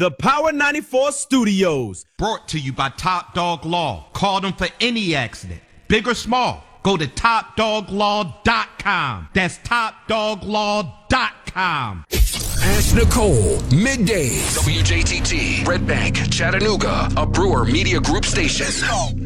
The Power 94 Studios. Brought to you by Top Dog Law. Call them for any accident, big or small. Go to TopDogLaw.com. That's TopDogLaw.com. Ask Nicole, midday. WJTT, Red Bank, Chattanooga, a Brewer Media Group station.